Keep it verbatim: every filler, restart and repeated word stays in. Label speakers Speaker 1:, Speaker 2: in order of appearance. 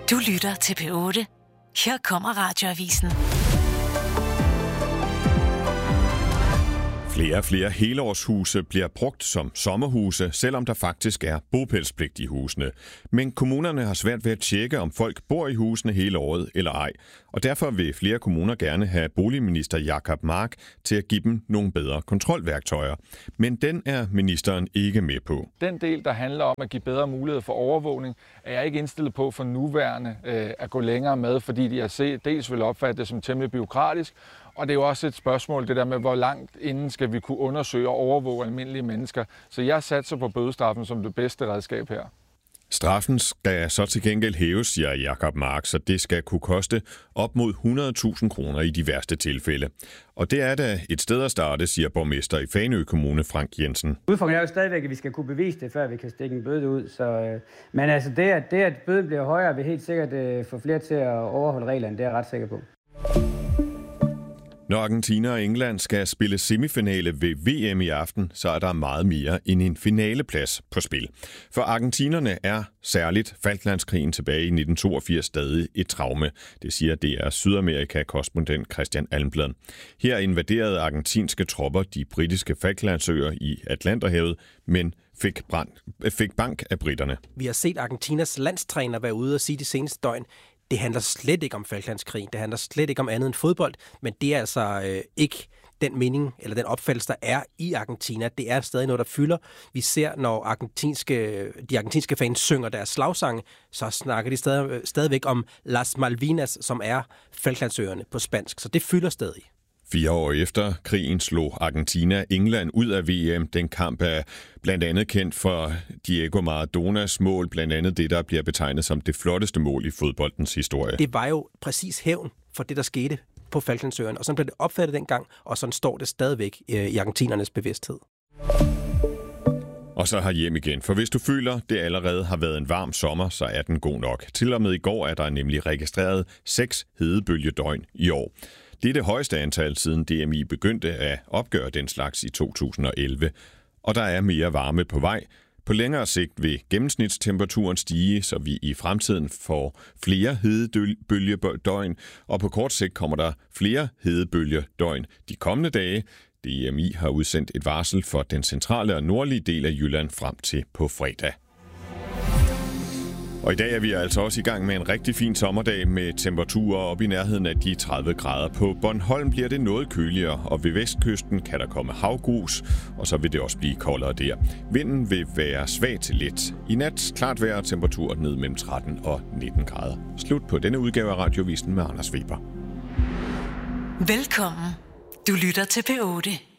Speaker 1: Du lytter til P otte. Her kommer Radioavisen.
Speaker 2: Flere og flere helårshuse bliver brugt som sommerhuse, selvom der faktisk er bopælspligt i husene. Men kommunerne har svært ved at tjekke, om folk bor i husene hele året eller ej. Og derfor vil flere kommuner gerne have boligminister Jacob Mark til at give dem nogle bedre kontrolværktøjer. Men den er ministeren ikke med på.
Speaker 3: Den del, der handler om at give bedre mulighed for overvågning, er jeg ikke indstillet på for nuværende øh, at gå længere med, fordi de har set, dels vil opfatte det som temmelig bureaukratisk, og det er jo også et spørgsmål, det der med, hvor langt inden skal vi kunne undersøge og overvåge almindelige mennesker. Så jeg satser på bødestraffen som det bedste redskab her.
Speaker 2: Straffen skal så til gengæld hæves, siger Jacob Mark, så det skal kunne koste op mod hundrede tusind kroner i de værste tilfælde. Og det er da et sted at starte, siger borgmester i Fanø Kommune, Frank Jensen.
Speaker 4: Udfordringen er jo stadigvæk, at vi skal kunne bevise det, før vi kan stikke en bøde ud. Så, øh, men altså det, at, det, at bøden bliver højere, vil helt sikkert øh, få flere til at overholde reglerne, det er jeg ret sikker på.
Speaker 2: Når Argentina og England skal spille semifinale ved V M i aften, så er der meget mere end en finaleplads på spil. For argentinerne er særligt Falklandskrigen tilbage i nitten toogfirs stadig et traume. Det siger D R Sydamerika-korrespondent Christian Almblad. Her invaderede argentinske tropper de britiske Falklandsøer i Atlanterhavet, men fik, brand, fik bank af britterne.
Speaker 5: Vi har set Argentinas landstræner være ude og sige de seneste døgn, det handler slet ikke om Falklandskrigen, det handler slet ikke om andet end fodbold, men det er altså øh, ikke den mening eller den opfattelse, der er i Argentina. Det er stadig noget, der fylder. Vi ser, når argentinske, de argentinske fans synger deres slagsange, så snakker de stadig, stadigvæk om Las Malvinas, som er Falklandsøerne på spansk, så det fylder stadig.
Speaker 2: Fire år efter krigen slog Argentina England ud af V M. Den kamp er blandt andet kendt for Diego Maradonas mål, blandt andet det, der bliver betegnet som det flotteste mål i fodboldens historie.
Speaker 5: Det var jo præcis hævn for det, der skete på Falklandsøerne, og sådan blev det opfattet dengang, og sådan står det stadigvæk i argentinernes bevidsthed.
Speaker 2: Og så har hjem igen, for hvis du føler, det allerede har været en varm sommer, så er den god nok. Til og med i går er der nemlig registreret seks hedebølgedøgn i år. Det er det højeste antal siden D M I begyndte at opgøre den slags i to tusind og elleve. Og der er mere varme på vej. På længere sigt vil gennemsnitstemperaturen stige, så vi i fremtiden får flere hedebølgedøgn, og på kort sigt kommer der flere hedebølgedøgn de kommende dage. D M I har udsendt et varsel for den centrale og nordlige del af Jylland frem til på fredag. Og i dag er vi altså også i gang med en rigtig fin sommerdag med temperaturer op i nærheden af de tredive grader. På Bornholm bliver det noget køligere, og ved vestkysten kan der komme havgrus, og så vil det også blive koldere der. Vinden vil være svag til let. I nat klart vejr og temperatur ned mellem tretten og nitten grader. Slut på denne udgave af Radiovisen med Anders Weber.
Speaker 1: Velkommen. Du lytter til P otte.